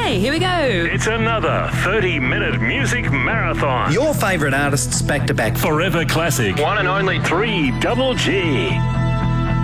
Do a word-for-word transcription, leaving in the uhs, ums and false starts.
Okay, here we go. It's another thirty-minute music marathon. Your favourite artists back to back. Forever classic. One and only three Double G.